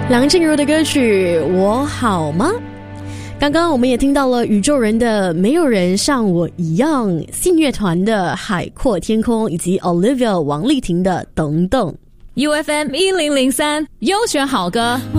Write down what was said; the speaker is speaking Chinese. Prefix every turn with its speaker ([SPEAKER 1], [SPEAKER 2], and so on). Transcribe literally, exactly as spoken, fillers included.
[SPEAKER 1] 梁静茹的歌曲《我好吗》。刚刚我们也听到了宇宙人的没有人像我一样，信乐团的海阔天空，以及 Olivia 王丽婷的等等。
[SPEAKER 2] U F M 一零零三优选好歌。